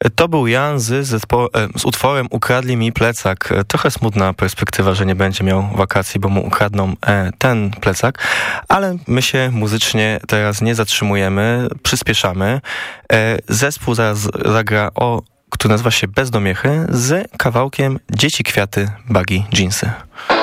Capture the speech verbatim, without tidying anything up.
To był Jan z, zespo- z utworem Ukradli mi plecak. Trochę smutna perspektywa, że nie będzie miał wakacji, bo mu ukradną ten plecak, ale my się muzycznie teraz nie zatrzymujemy, przyspieszamy. Zespół zaraz zagra, o, który nazywa się Bezdomiechy, z kawałkiem Dzieci, kwiaty, bagi, dżinsy.